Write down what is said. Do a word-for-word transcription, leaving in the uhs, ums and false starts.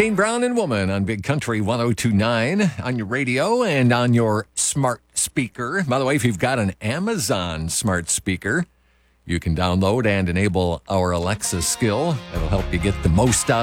Kane Brown and Woman on Big Country one oh two point nine on your radio and on your smart speaker. By the way, if you've got an Amazon smart speaker, you can download and enable our Alexa skill. That'll help you get the most out